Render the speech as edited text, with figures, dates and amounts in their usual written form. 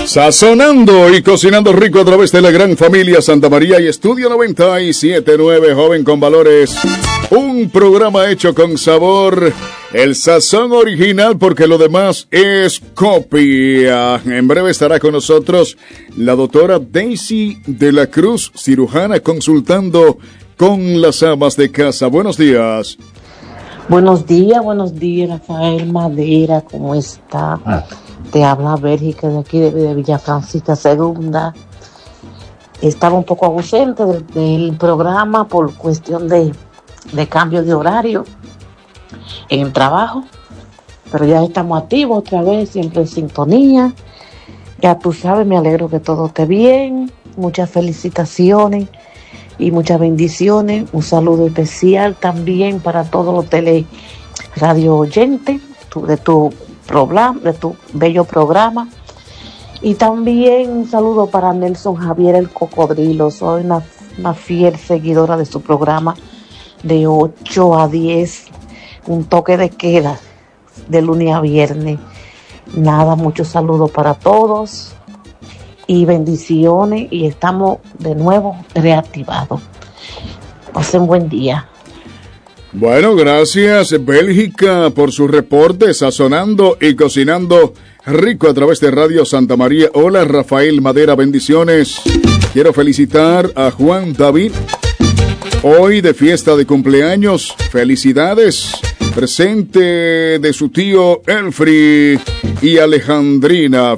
Sazonando y cocinando rico a través de la gran familia Santa María y Estudio 97.9, joven con valores. Un programa hecho con sabor, el sazón original porque lo demás es copia. En breve estará con nosotros la doctora Daisy de la Cruz, cirujana, consultando con las amas de casa. Buenos días. Buenos días, Rafael Madera, ¿cómo está? Te habla Bélgica de aquí de Villa Francisca Segunda. Estaba un poco ausente del programa por cuestión de cambio de horario en el trabajo, pero ya estamos activos otra vez, siempre en sintonía. Ya tú sabes, me alegro que todo esté bien. Muchas felicitaciones y muchas bendiciones. Un saludo especial también para todos los radio oyentes de tu bello programa. Y también un saludo para Nelson Javier el Cocodrilo. Soy una fiel seguidora de su programa de 8 a 10, un toque de queda de lunes a viernes. Nada, muchos saludos para todos y bendiciones, y estamos de nuevo reactivados. Pasen buen día. Bueno, gracias Bélgica por su reporte, sazonando y cocinando rico a través de Radio Santa María. Hola Rafael Madera, bendiciones. Quiero felicitar a Juan David, hoy de fiesta de cumpleaños. Felicidades. Presente de su tío Elfri y Alejandrina.